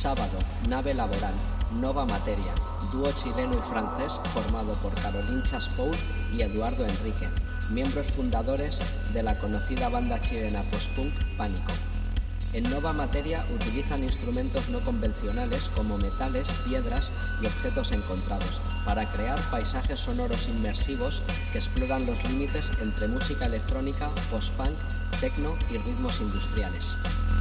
Sábado, Nave Laboral, Nova Materia, dúo chileno y francés formado por Caroline Chaspoul y Eduardo Enrique, miembros fundadores de la conocida banda chilena post-punk Pánico. En Nova Materia utilizan instrumentos no convencionales como metales, piedras y objetos encontrados para crear paisajes sonoros inmersivos que exploran los límites entre música electrónica, post-punk, techno y ritmos industriales.